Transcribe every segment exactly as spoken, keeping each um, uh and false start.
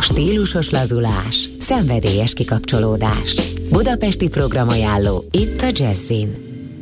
Stílusos lazulás, szenvedélyes kikapcsolódás. Budapesti programajánló itt a Jazzin.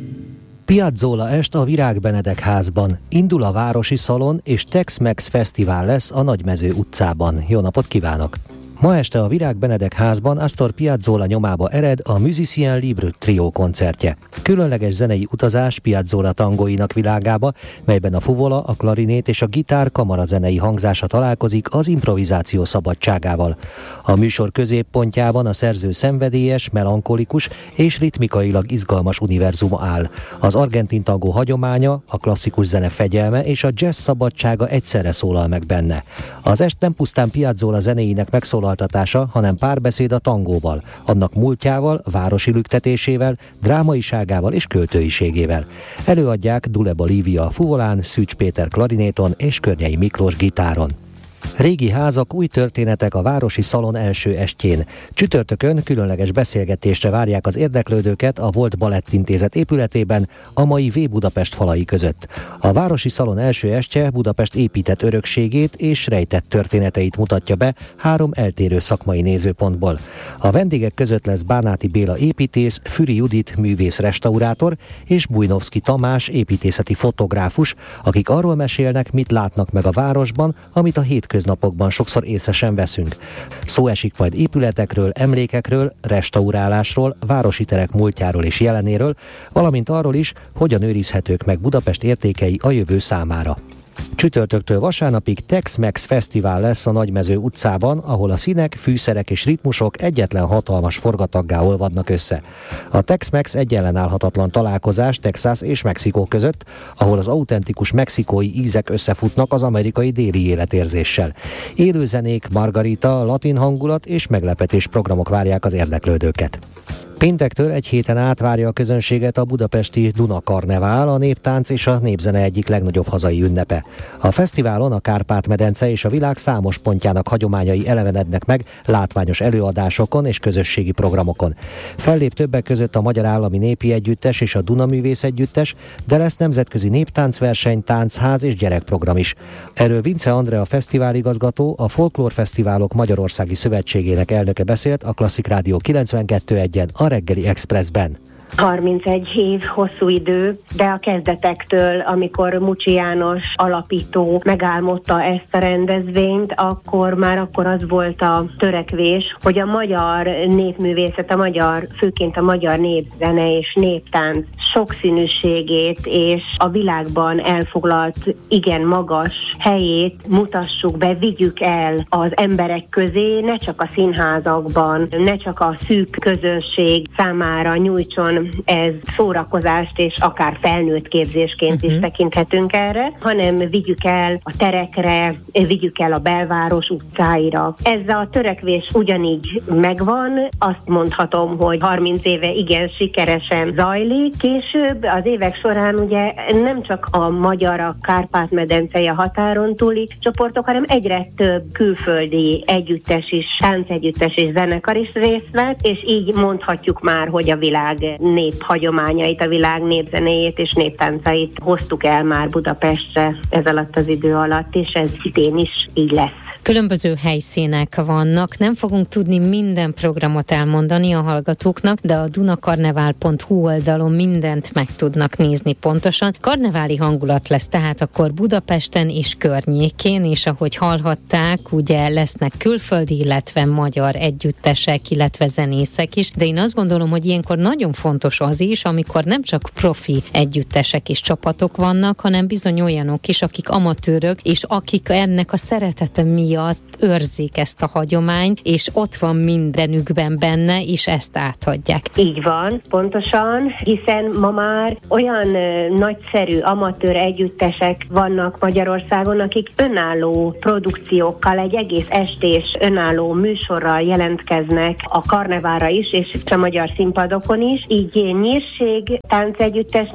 Piazzolla est a Virág Benedek házban. Indul a Városi Szalon és Tex-Mex Fesztivál lesz a Nagymező utcában. Jó napot kívánok! Ma este a Virág Benedek házban Astor Piazzolla nyomába ered a Musicien Libre Trio koncertje. Különleges zenei utazás Piazzolla tangóinak világába, melyben a fuvola, a klarinét és a gitár kamarazenei hangzása találkozik az improvizáció szabadságával. A műsor középpontjában a szerző szenvedélyes, melankolikus és ritmikailag izgalmas univerzum áll. Az argentin tangó hagyománya, a klasszikus zene fegyelme és a jazz szabadsága egyszerre szólal meg benne. Az est nem pusztán Piazzolla zenéinek megszólal, hanem párbeszéd a tangóval, annak múltjával, városi lüktetésével, drámaiságával és költőiségével. Előadják Duleba Lívia a fuvolán, Szűcs Péter klarinéton és Környei Miklós gitáron. Régi házak, új történetek a Városi Szalon első estjén. Csütörtökön különleges beszélgetésre várják az érdeklődőket a Volt Balettintézet épületében, a mai V Budapest falai között. A Városi Szalon első estje Budapest épített örökségét és rejtett történeteit mutatja be három eltérő szakmai nézőpontból. A vendégek között lesz Bánáti Béla építész, Füri Judit művész restaurátor és Bujnovszki Tamás építészeti fotográfus, akik arról mesélnek, mit látnak meg a városban, amit a hétköznapokban sokszor észre sem veszünk. Szó esik majd épületekről, emlékekről, restaurálásról, városi terek múltjáról és jelenéről, valamint arról is, hogyan őrizhetők meg Budapest értékei a jövő számára. Csütörtöktől vasárnapig Tex-Mex Fesztivál lesz a Nagymező utcában, ahol a színek, fűszerek és ritmusok egyetlen hatalmas forgataggá olvadnak össze. A Tex-Mex egy ellenállhatatlan találkozás Texas és Mexikó között, ahol az autentikus mexikói ízek összefutnak az amerikai déli életérzéssel. Élőzenék, margarita, latin hangulat és meglepetés programok várják az érdeklődőket. Péntektől egy héten át várja a közönséget a budapesti Duna Karnevál, a néptánc és a népzene egyik legnagyobb hazai ünnepe. A fesztiválon a Kárpát-medence és a világ számos pontjának hagyományai elevenednek meg látványos előadásokon és közösségi programokon. Fellép többek között a Magyar Állami Népi Együttes és a Duna Művész Együttes, de lesz nemzetközi néptáncverseny, tánchaz és gyerekprogram is. Erről Vince Andrea fesztiváligazgató, a Folklórfesztiválok Magyarországi Szövetségének elnöke beszélt a Klasszik Rádió kilencvenkettő egyen a Reggeli Expressben. harmincegy év hosszú idő, de a kezdetektől, amikor Mucsi János alapító megálmodta ezt a rendezvényt, akkor már akkor az volt a törekvés, hogy a magyar népművészet, a magyar, főként a magyar népzene és néptánc sokszínűségét és a világban elfoglalt igen magas helyét mutassuk be, vigyük el az emberek közé, ne csak a színházakban, ne csak a szűk közönség számára nyújtson ez szórakozást, és akár felnőtt képzésként uh-huh. is tekinthetünk erre, hanem vigyük el a terekre, vigyük el a belváros utcáira. Ez a törekvés ugyanígy megvan, azt mondhatom, hogy harminc éve igen sikeresen zajlik. Később az évek során ugye nem csak a magyar, a Kárpát-medencei, a határon túli csoportok, hanem egyre több külföldi együttes is, táncegyüttes és zenekar is részt vett, és így mondhatjuk már, hogy a világ néphagyományait, a világ népzenéjét és néptáncait hoztuk el már Budapestre ez alatt az idő alatt, és ez idén is így lesz. Különböző helyszínek vannak, nem fogunk tudni minden programot elmondani a hallgatóknak, de a dunakarnevál pont hu oldalon mindent meg tudnak nézni pontosan. Karneváli hangulat lesz tehát akkor Budapesten és környékén, és ahogy hallhatták, ugye lesznek külföldi, illetve magyar együttesek, illetve zenészek is, de én azt gondolom, hogy ilyenkor nagyon fontos az is, amikor nem csak profi együttesek és csapatok vannak, hanem bizony olyanok is, akik amatőrök, és akik ennek a szeretete miatt őrzik ezt a hagyományt, és ott van mindenükben benne, és ezt átadják. Így van, pontosan, hiszen ma már olyan ö, nagyszerű amatőr együttesek vannak Magyarországon, akik önálló produkciókkal, egy egész estés önálló műsorral jelentkeznek a karnevára is, és a magyar színpadokon is. Így Nyírség táncegyüttes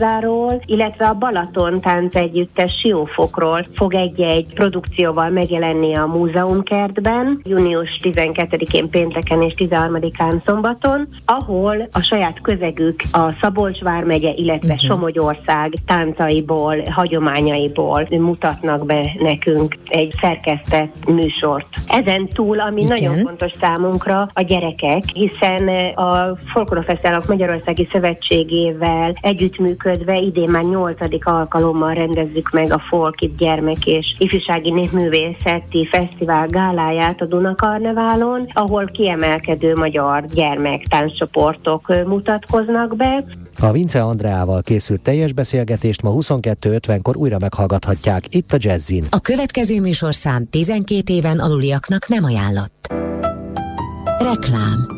Nyíregyházáról, illetve a Balaton táncegyüttes Siófokról fog egy-egy produkcióval megjelenni lenni a múzeumkertben, június tizenkettedikén pénteken és tizenharmadikán szombaton, ahol a saját közegük a Szabolcs vármegye, illetve uh-huh. Somogyország táncaiból, hagyományaiból mutatnak be nekünk egy szerkesztett műsort. Ezen túl, ami igen. nagyon fontos számunkra, a gyerekek, hiszen a Folklórfesztiválok Magyarországi Szövetségével együttműködve idén már nyolcadik alkalommal rendezzük meg a Folkit gyermek és ifjúsági népművészeti fesztivál gáláját a Dunakarneválon, ahol kiemelkedő magyar gyermektánccsoportok mutatkoznak be. A Vince Andreával készült teljes beszélgetést ma huszonkettő ötvenkor újra meghallgathatják itt a Jazzin. A következő műsorszám tizenkét éven aluliaknak nem ajánlott. Reklám.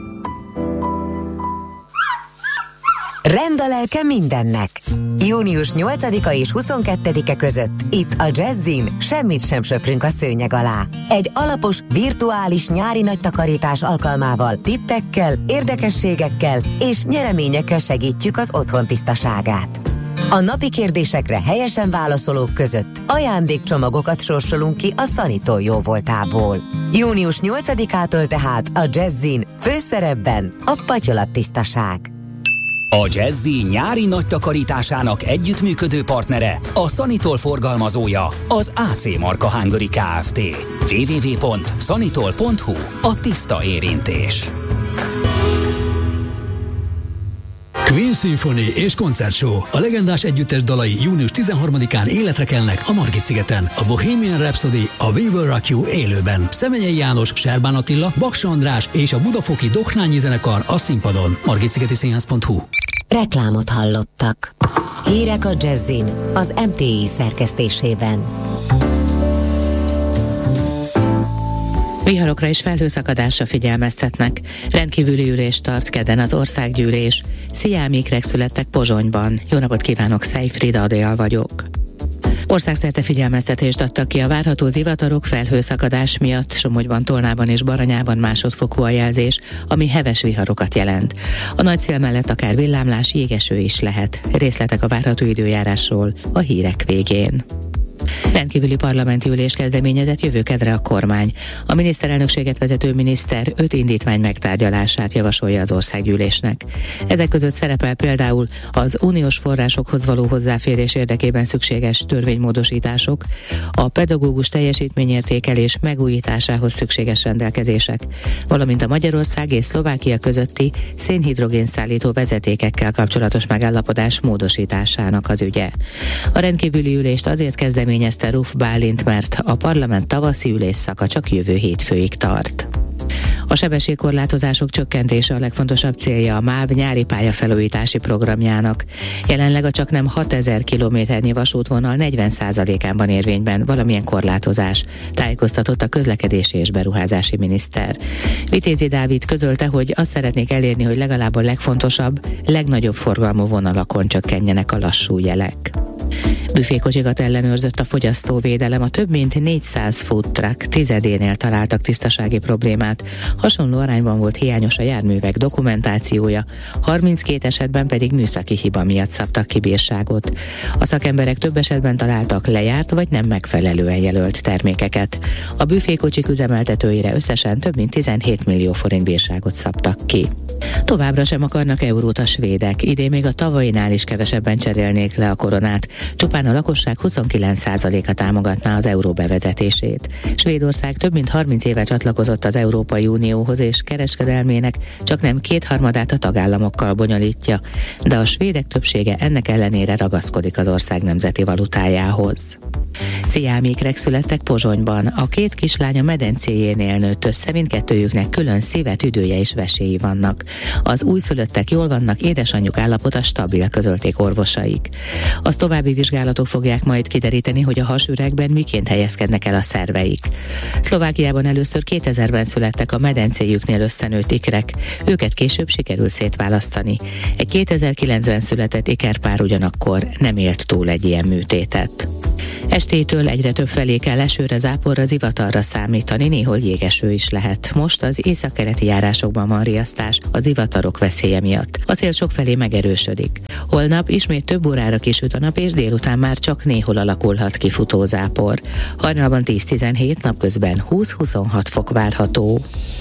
Rend a lelke mindennek. június nyolcadika és huszonkettedike között itt a Jazzin semmit sem söprünk a szőnyeg alá. Egy alapos, virtuális nyári nagy takarítás alkalmával tippekkel, érdekességekkel és nyereményekkel segítjük az otthon tisztaságát. A napi kérdésekre helyesen válaszolók között ajándékcsomagokat sorsolunk ki a Sanitol jóvoltából. június nyolcadikától tehát a Jazzin főszerepben a patyolattisztaság. A Jazzy nyári nagy takarításának együttműködő partnere, a Sanitol forgalmazója, az á cé Marka Hungary Kft. double-u double-u double-u pont sanitol pont hu. A tiszta érintés. Queen Symphony és koncertshow. A legendás együttes dalai június tizenharmadikán életre kelnek a Margit-szigeten. A Bohemian Rhapsody, a We Will Rock You élőben. Szemenyei János, Serbán Attila, Baksa András és a budafoki Doknányi zenekar a színpadon. margitszigeti színház pont hu. Reklámot hallottak. Hírek a Jazzin az em té i szerkesztésében. Viharokra és felhőszakadásra figyelmeztetnek. Rendkívüli ülést tart kedden az országgyűlés. Sziámikrek születtek Pozsonyban. Jó napot kívánok, Szejfrida Adél vagyok. Országszerte figyelmeztetést adtak ki a várható zivatarok, felhőszakadás miatt. Somogyban, Tolnában és Baranyában másodfokú a jelzés, ami heves viharokat jelent. A nagy szél mellett akár villámlás, jégeső is lehet. Részletek a várható időjárásról a hírek végén. Rendkívüli parlamenti ülés kezdeményezett jövő kedre a kormány. A miniszterelnökséget vezető miniszter öt indítvány megtárgyalását javasolja az országgyűlésnek. Ezek között szerepel például az uniós forrásokhoz való hozzáférés érdekében szükséges törvénymódosítások, a pedagógus teljesítményértékelés megújításához szükséges rendelkezések, valamint a Magyarország és Szlovákia közötti szénhidrogén szállító vezetékekkel kapcsolatos megállapodás módosításának az ügye. A rendkívüli ülést azért kezdeményezte Ruf Bálint, mert a parlament tavaszi ülésszaka csak jövő hétfőig tart. A sebességkorlátozások csökkentése a legfontosabb célja a MÁV nyári pályafelújítási programjának. Jelenleg a csaknem hatezer kilométernyi vasútvonal negyven százalékán van érvényben valamilyen korlátozás, tájékoztatott a közlekedési és beruházási miniszter. Vitézi Dávid közölte, hogy azt szeretnék elérni, hogy legalább a legfontosabb, legnagyobb forgalmú vonalakon csökkenjenek a lassú jelek. Büfékocsikat ellenőrzött a fogyasztóvédelem, a több mint négyszáz food truck tizedénél találtak tisztasági problémát. Hasonló arányban volt hiányos a járművek dokumentációja, harminckét esetben pedig műszaki hiba miatt szabtak ki bírságot. A szakemberek több esetben találtak lejárt vagy nem megfelelően jelölt termékeket. A büfékocsik üzemeltetőire összesen több mint tizenhét millió forint bírságot szabtak ki. Továbbra sem akarnak eurót a svédek, idén még a tavainál is kevesebben cserélnék le a koronát. Csupán a lakosság huszonkilenc százaléka támogatná az euró bevezetését. Svédország több mint harminc éve csatlakozott az Európai Unióhoz, és kereskedelmének csak nem kétharmadát a tagállamokkal bonyolítja, de a svédek többsége ennek ellenére ragaszkodik az ország nemzeti valutájához. Sziámikrek születtek Pozsonyban. A két kislánya medencéjénél nőtt össze, mindkettőjüknek külön szíve, tüdője és veséi vannak. Az újszülöttek jól vannak, édesanyjuk állapota stabil, közölték orvosaik. Az további vizsgálatok fogják majd kideríteni, hogy a hasüregben miként helyezkednek el a szerveik. Szlovákiában először kétezerben születtek a medencéjüknél összenőtt ikrek, őket később sikerült szétválasztani. Egy kétezer-kilencben született ikerpár ugyanakkor nem élt túl egy ilyen műtétet. Estétől egyre több felé kell esőre, záporra, zivatarra számítani, néhol jégeső is lehet. Most az északkeleti járásokban van riasztás a zivatarok veszélye miatt. A szél sokfelé megerősödik. Holnap ismét több órára kisüt a nap, és délután már már csak néhol alakulhat ki futózápor. Hajnalban tíz-tizenhét, napközben húsz-huszonhat fok várható.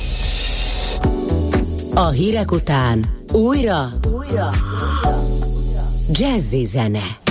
A hírek után újra, újra, jazzy zene.